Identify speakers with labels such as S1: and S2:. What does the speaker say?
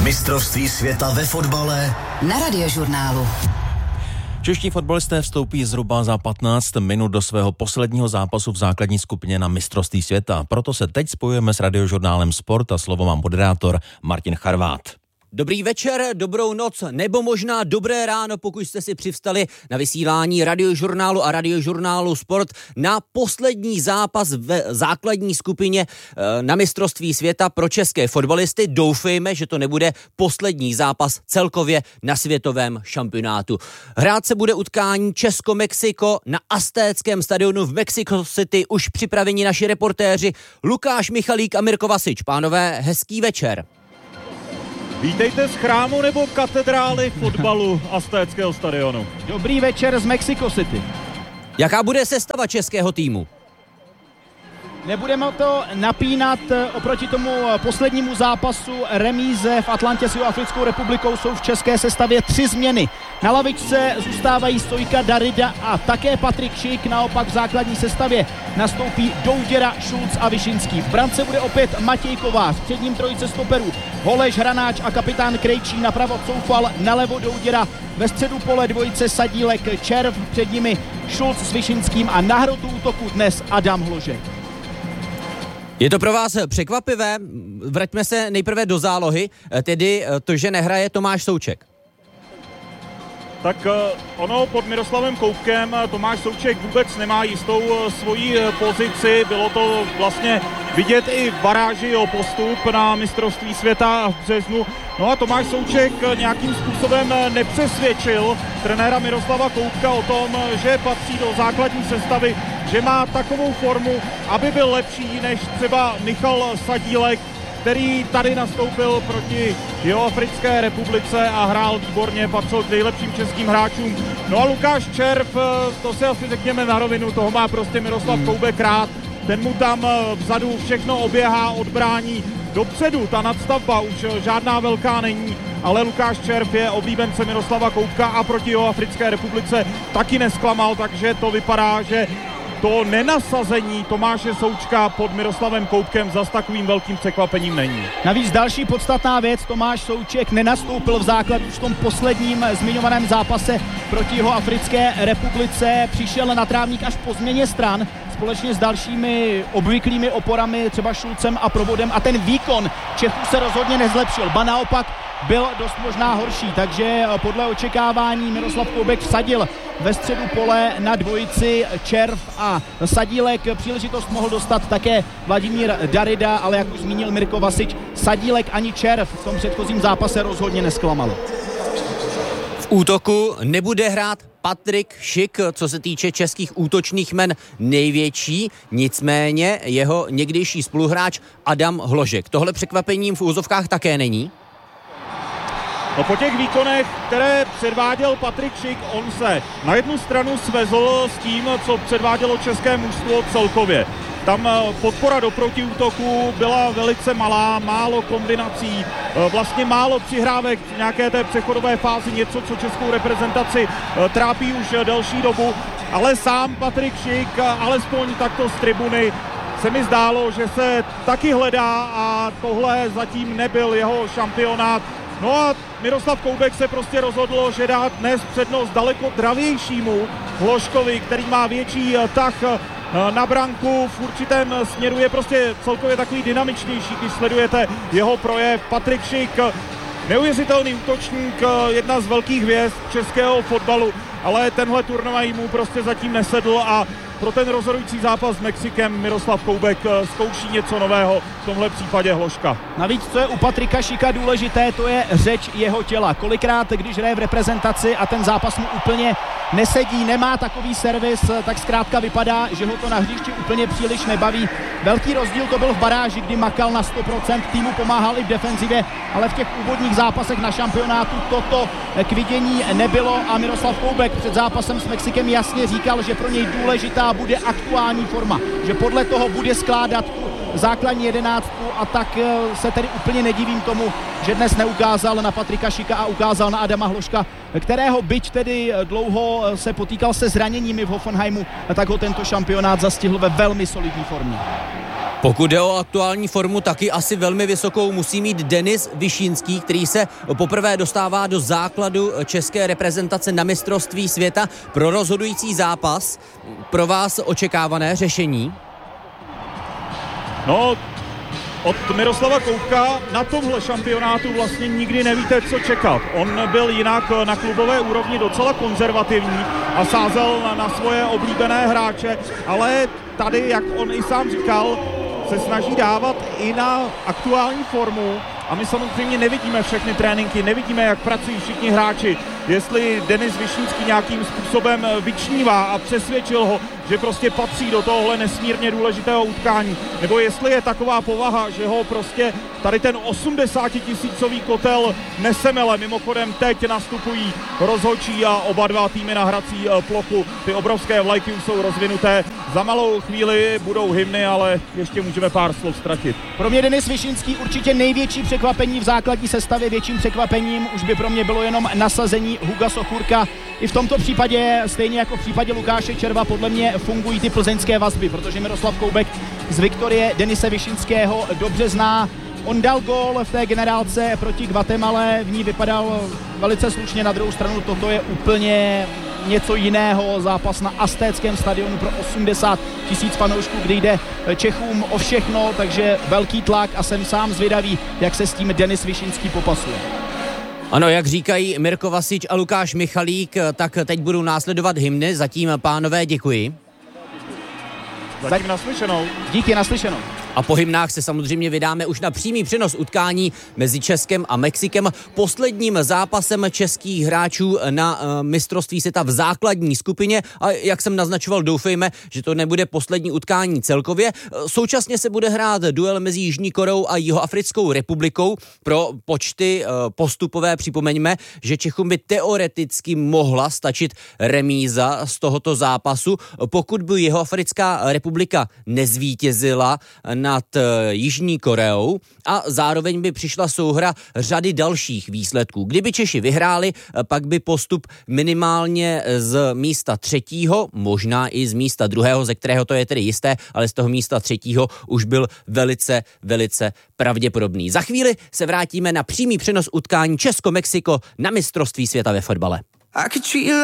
S1: Mistrovství světa ve fotbale
S2: na Radiožurnálu.
S3: Čeští fotbalisté vstoupí zhruba za 15 minut do svého posledního zápasu v základní skupině na mistrovství světa. Proto se teď spojujeme s Radiožurnálem Sport a slovo má moderátor Martin Charvát.
S4: Dobrý večer, dobrou noc, nebo možná dobré ráno, pokud jste si přivstali na vysílání Radiožurnálu a Radiožurnálu Sport na poslední zápas v základní skupině na mistrovství světa pro české fotbalisty. Doufejme, že to nebude poslední zápas celkově na světovém šampionátu. Hrát se bude utkání Česko-Mexiko na Aztéckém stadionu v Mexico City. Už připraveni naši reportéři Lukáš Michalík a Mirko Vasič. Pánové, hezký večer.
S5: Vítejte z chrámu nebo katedrály fotbalu Aztéckého stadionu.
S6: Dobrý večer z Mexico City.
S4: Jaká bude sestava českého týmu?
S6: Nebudeme to napínat oproti tomu poslednímu zápasu remíze v Atlantě s Jihoafrickou republikou. Jsou v české sestavě 3 změny. Na lavičce zůstávají Stojka, Darida a také Patrik Šik. Naopak v základní sestavě nastoupí Douděra, Šulc a Višinský. V brance bude opět Matěj Kovář. Před ním trojice stoperů Holeš, Hranáč a kapitán Krejčí. Napravo Coufal, nalevo Douděra. Ve středu pole dvojice Sadílek, Červ. Před nimi Šulc s Višinským a na hrotu útoku dnes Adam Hložek.
S4: Je to pro vás překvapivé? Vraťme se nejprve do zálohy, tedy to, že nehraje Tomáš Souček.
S5: Tak ono pod Miroslavem Koubkem Tomáš Souček vůbec nemá jistou svoji pozici. Bylo to vlastně vidět i v baráži o postup na mistrovství světa v březnu. No a Tomáš Souček nějakým způsobem nepřesvědčil trenéra Miroslava Koubka o tom, že patří do základní sestavy, že má takovou formu, aby byl lepší než třeba Michal Sadílek, který tady nastoupil proti Jihoafrické republice a hrál výborně, patřil k nejlepším českým hráčům. No a Lukáš Červ, to si asi řekněme na rovinu, toho má prostě Miroslav Koubek rád. Ten mu tam vzadu všechno oběhá, odbrání. Dopředu ta nadstavba už žádná velká není, ale Lukáš Červ je oblíbence Miroslava Koubka a proti Jihoafrické republice taky nesklamal, takže to vypadá, že to nenasazení Tomáše Součka pod Miroslavem Koubkem zas takovým velkým překvapením není.
S6: Navíc další podstatná věc, Tomáš Souček nenastoupil v základu v tom posledním zmiňovaném zápase proti Jihoafrické republice, přišel na trávník až po změně stran, společně s dalšími obvyklými oporami, třeba Šulcem a Probodem, a ten výkon Čechů se rozhodně nezlepšil, ba naopak byl dost možná horší, takže podle očekávání Miroslav Koubek vsadil ve středu pole na dvojici Červ a Sadílek. Příležitost mohl dostat také Vladimír Darida, ale jak už zmínil Mirko Vasič, Sadílek ani Červ v tom předchozím zápase rozhodně nesklamali.
S4: V útoku nebude hrát Patrik Šik, co se týče českých útočných men největší, nicméně jeho někdejší spoluhráč Adam Hložek. Tohle překvapením v úzovkách také není?
S5: No po těch výkonech, které předváděl Patrik Šik, on se na jednu stranu svezl s tím, co předvádělo české mužstvo celkově. Tam podpora do protiútoku byla velice malá, málo kombinací, vlastně málo přihrávek v nějaké té přechodové fázi, něco, co českou reprezentaci trápí už delší dobu, ale sám Patrik Šik, alespoň takto z tribuny, se mi zdálo, že se taky hledá a tohle zatím nebyl jeho šampionát. No a Miroslav Koubek se prostě rozhodl, že dá dnes přednost daleko dravějšímu Hložkovi, který má větší tah na branku, v určitém směru je prostě celkově takový dynamičnější, když sledujete jeho projev. Patrik Šik, neuvěřitelný útočník, jedna z velkých hvězd českého fotbalu, ale tenhle turnaj mu prostě zatím nesedl a pro ten rozhodující zápas s Mexikem Miroslav Koubek zkouší něco nového, v tomhle případě Hložka.
S6: Navíc, co je u Patrika Šika důležité, to je řeč jeho těla. Kolikrát, když hraje v reprezentaci a ten zápas mu úplně nesedí, nemá takový servis, tak zkrátka vypadá, že ho to na hřišti úplně příliš nebaví. Velký rozdíl to byl v baráži, kdy makal na 100%, týmu pomáhal i v defenzivě, ale v těch úvodních zápasech na šampionátu toto k vidění nebylo a Miroslav Koubek před zápasem s Mexikem jasně říkal, že pro něj důležitá bude aktuální forma, že podle toho bude skládat základní jedenáctku a tak se tedy úplně nedivím tomu, že dnes neukázal na Patrika Šika a ukázal na Adama Hložka, kterého byť tedy dlouho se potýkal se zraněními v Hoffenheimu, tak ho tento šampionát zastihl ve velmi solidní formě.
S4: Pokud jde o aktuální formu, taky asi velmi vysokou musí mít Denis Višínský, který se poprvé dostává do základu české reprezentace na mistrovství světa pro rozhodující zápas. Pro vás očekávané řešení?
S5: No, od Miroslava Koubka na tomhle šampionátu vlastně nikdy nevíte, co čekat. On byl jinak na klubové úrovni docela konzervativní a sázel na svoje oblíbené hráče, ale tady, jak on i sám říkal, se snaží dávat i na aktuální formu a my samozřejmě nevidíme všechny tréninky, nevidíme, jak pracují všichni hráči, jestli Denis Višínský nějakým způsobem vyčnívá a přesvědčil ho, že prostě patří do tohohle nesmírně důležitého utkání, nebo jestli je taková povaha, že ho prostě tady ten 80 000 kotel nesemele. Mimochodem teď nastupují rozhodčí a oba dva týmy na hrací plochu. Ty obrovské vlajky už jsou rozvinuté. Za malou chvíli budou hymny, ale ještě můžeme pár slov ztratit.
S6: Pro mě Denis Višínský určitě největší překvapení v základní sestavě. Větším překvapením už by pro mě bylo jenom nasazení Huga Sochůrka. I v tomto případě, stejně jako v případě Lukáše Červa, podle mě fungují ty plzeňské vazby, protože Miroslav Koubek z Viktorie Denise Višínského dobře zná. On dal gól v té generálce proti Guatemale, v ní vypadal velice slušně, na druhou stranu toto je úplně něco jiného, zápas na Aztéckém stadionu pro 80 000 fanoušků, kdy jde Čechům o všechno, takže velký tlak a jsem sám zvědavý, jak se s tím Denis Višínský popasuje.
S4: Ano, jak říkají Mirko Vasič a Lukáš Michalík, tak teď budou následovat hymny. Zatím, pánové, děkuji.
S5: Zatím naslyšenou.
S6: Díky, naslyšenou.
S4: A po hymnách se samozřejmě vydáme už na přímý přenos utkání mezi Českem a Mexikem, posledním zápasem českých hráčů na mistrovství světa v základní skupině. A jak jsem naznačoval, doufejme, že to nebude poslední utkání celkově. Současně se bude hrát duel mezi Jižní Koreou a Jihoafrickou republikou. Pro počty postupové připomeňme, že Čechům by teoreticky mohla stačit remíza z tohoto zápasu, pokud by Jihoafrická republika nezvítězila nad Jižní Koreou a zároveň by přišla souhra řady dalších výsledků. Kdyby Češi vyhráli, pak by postup minimálně z místa 3., možná i z místa 2., ze kterého to je tedy jisté, ale z toho místa 3. už byl velice, velice pravděpodobný. Za chvíli se vrátíme na přímý přenos utkání Česko-Mexiko na mistrovství světa ve fotbale.